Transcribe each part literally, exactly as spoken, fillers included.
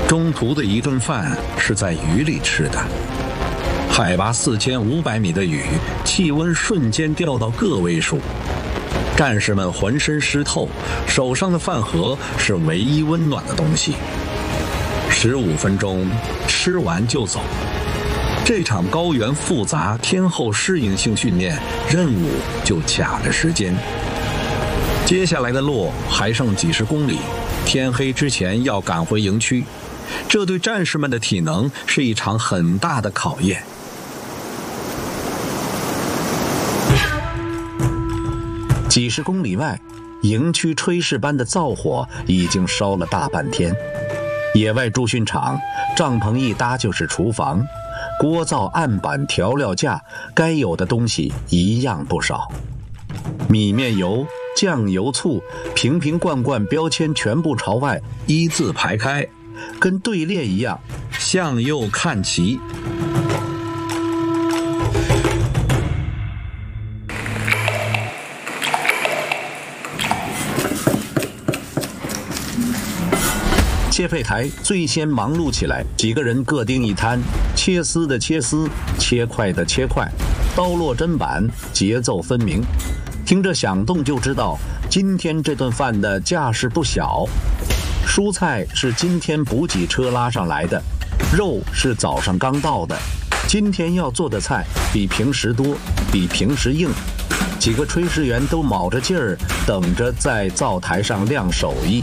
中途的一顿饭是在雨里吃的，海拔四千五百米的雨，气温瞬间掉到个位数。战士们浑身湿透，手上的饭盒是唯一温暖的东西。十五分钟，吃完就走。这场高原复杂天候适应性训练任务就卡着时间。接下来的路还剩几十公里，天黑之前要赶回营区，这对战士们的体能是一场很大的考验。几十公里外，营区炊事班的灶火已经烧了大半天。野外驻训场，帐篷一搭就是厨房，锅灶、案板、调料架，该有的东西一样不少。米面油、酱油、醋，瓶瓶罐罐标签全部朝外一字排开，跟队列一样，向右看齐。切配台最先忙碌起来，几个人各盯一摊，切丝的切丝，切块的切块，刀落砧板，节奏分明。听着响动就知道，今天这顿饭的架势不小。蔬菜是今天补给车拉上来的，肉是早上刚到的。今天要做的菜比平时多，比平时硬。几个炊事员都卯着劲儿，等着在灶台上亮手艺。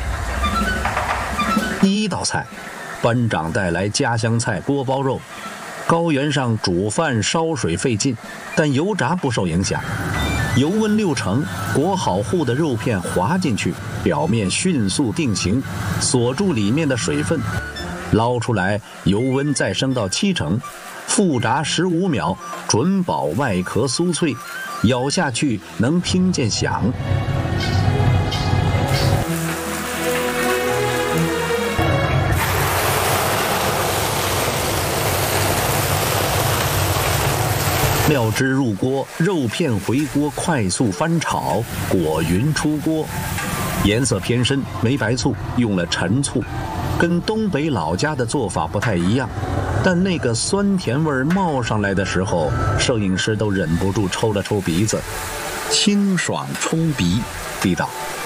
第一道菜，班长带来家乡菜锅包肉。高原上煮饭烧水费劲，但油炸不受影响。油温六成，裹好糊的肉片滑进去，表面迅速定型，锁住里面的水分。捞出来，油温再升到七成，复炸十五秒，准保外壳酥脆，咬下去能听见响。料汁入锅，肉片回锅，快速翻炒，裹匀出锅。颜色偏深，没白醋，用了陈醋，跟东北老家的做法不太一样。但那个酸甜味冒上来的时候，摄影师都忍不住抽了抽鼻子，清爽冲鼻，地道。